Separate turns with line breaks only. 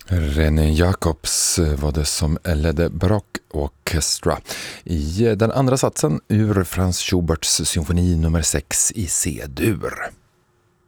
René Jacobs var det som ledde Baroque Orchestra i den andra satsen ur Franz Schuberts symfoni nummer 6 i C-dur.